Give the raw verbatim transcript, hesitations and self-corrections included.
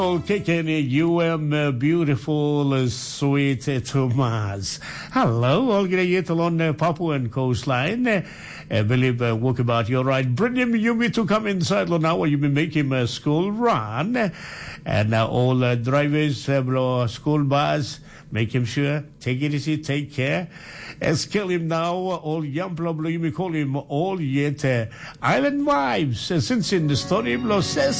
Kicking you am uh, beautiful, uh, sweet uh, Tomas. Hello, all great along the Papuan coastline. Uh, I believe uh, walkabout, you're right. Bring him, you me to come inside now. You may make him a school run. And uh, all uh, drivers, uh, school bus, make him sure, take it easy, take care. As kill him now, all young you may call him all yet uh, island vibes. Uh, since in the story, says